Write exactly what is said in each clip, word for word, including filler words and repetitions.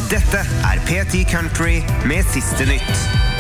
Dette er P ti Country med siste nytt.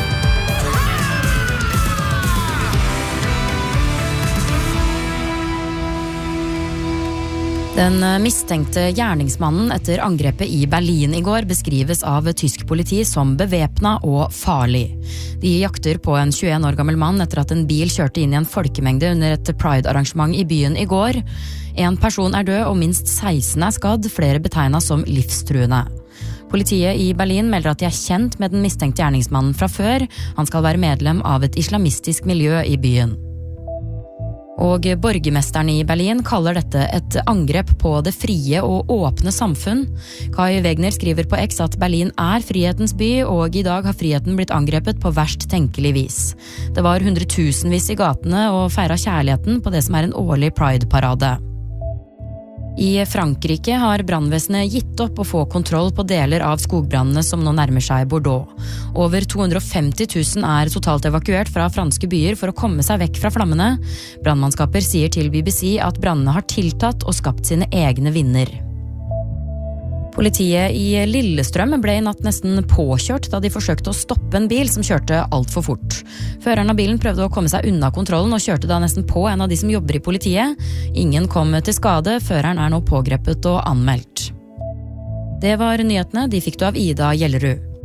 Den mistenkte gjerningsmannen etter angrepet i Berlin i går beskrives av tysk politi som bevæpna og farlig. De jakter på en tjueen år gammel mann etter at en bil kjørte inn i en folkemengde under et Pride-arrangement i byen i går. En person er død og minst seksten er skadd, flere betegnet som livstruende. Politiet i Berlin melder at de er kjent med den mistenkte gjerningsmannen fra før. Han skal være medlem av et islamistisk miljø i byen. Og borgermesteren i Berlin kaller dette et angrep på det frie og åpne samfunn. Kai Wegner skriver på X at Berlin er frihetens by, og i dag har friheten blitt angrepet på verst tenkelig vis. Det var hundretusenvis i gatene og feiret kjærligheten på det som er en årlig Pride-parade. I Frankrike har brannvesenet gitt opp å få kontroll på deler av skogbrannene som nå nærmer seg Bordeaux. Over to hundre og femti tusen er totalt evakuert fra franske byer for å komme seg vekk fra flammene. Brannmannskaper sier til B B C at brannene har tiltatt og skapt sine egne vinder. Politiet i Lillestrøm ble i natt nesten påkjørt da de forsøkte å stoppe en bil som kjørte alt for fort. Føreren av bilen prøvde å komme seg unna kontrollen og kjørte da nesten på en av de som jobber i politiet. Ingen kom til skade, føreren er nå pågrepet og anmeldt. Det var nyhetene, de fikk du av Ida Gjellerud.